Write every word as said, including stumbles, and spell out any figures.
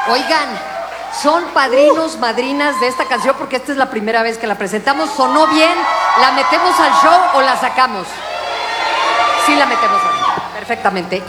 Oigan, son padrinos, madrinas de esta canción porque esta es la primera vez que la presentamos. ¿Sonó bien? ¿La metemos al show o la sacamos? Sí la metemos al show, perfectamente.